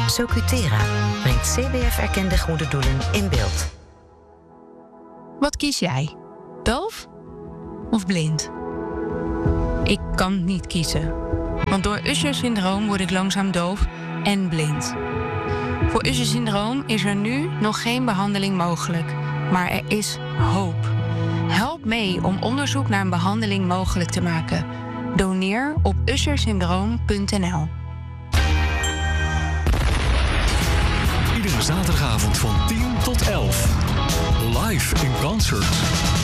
Socutera brengt CBF-erkende goede doelen in beeld. Wat kies jij? Doof of blind? Ik kan niet kiezen. Want door Usher-syndroom word ik langzaam doof en blind. Voor Usher-syndroom is er nu nog geen behandeling mogelijk. Maar er is hoop. Help mee om onderzoek naar een behandeling mogelijk te maken. Doneer op ushersyndroom.nl. Iedere zaterdagavond van 10 tot 11. Live in concert.